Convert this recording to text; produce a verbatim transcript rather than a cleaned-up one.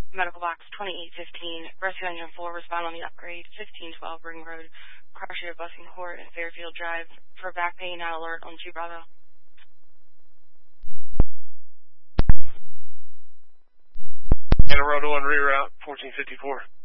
Medical box twenty-eight fifteen, rescue engine four, respond on the upgrade, fifteen twelve Ring Road, car share busing court and Fairfield Drive for back pain, not alert on two Bravo. And a road one reroute, fourteen fifty-four.